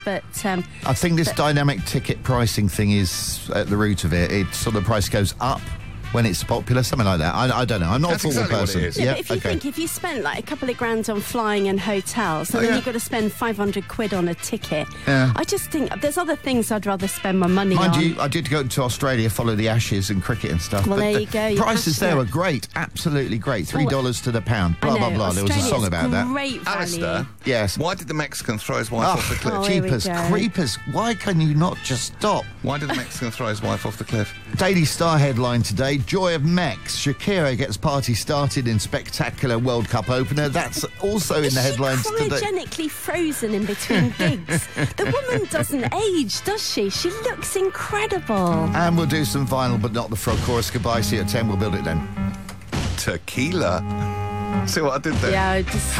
But I think this dynamic ticket pricing thing is at the root of it. It's sort of the price goes up when it's popular, something like that. I don't know. I'm not a football person. Yeah, but if you think, if you spent like a couple of grand on flying and hotels, and then you've got to spend 500 quid on a ticket, I just think there's other things I'd rather spend my money on. Mind you, I did go to Australia, follow the Ashes and cricket and stuff. Well, there you go. Prices there were great, absolutely great. $3 to the pound. Blah blah blah. There was a song about that. Great value. Alistair, yes. Why did the Mexican throw his wife off the cliff? Jeepers creepers! Why can you not just stop? Why did the Mexican throw his wife off the cliff? Daily Star headline today: Joy of Mex. Shakira gets party started in spectacular World Cup opener. That's also in the headlines today. Is she cryogenically frozen in between gigs? The woman doesn't age, does she? She looks incredible. And we'll do some vinyl, but not the frog chorus. Goodbye. See you at 10. We'll build it then. Tequila. See what I did there? Yeah, I just...